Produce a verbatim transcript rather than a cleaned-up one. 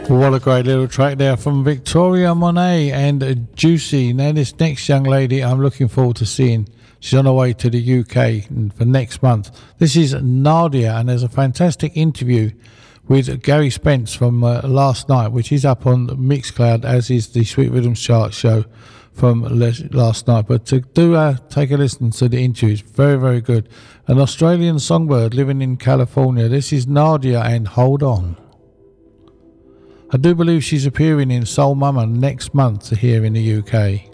What a great little track there from Victoria Monet and Juicy. Now this next young lady I'm looking forward to seeing. She's on her way to the U K for next month. This is Nadia, and there's a fantastic interview with Gary Spence from uh, last night, which is up on Mixcloud, as is the Sweet Rhythms Chart show from last night. But to do uh, take a listen to the interview, it's very, very good. An Australian songbird living in California. This is Nadia and Hold On. I do believe she's appearing in Soul Mama next month here in the U K.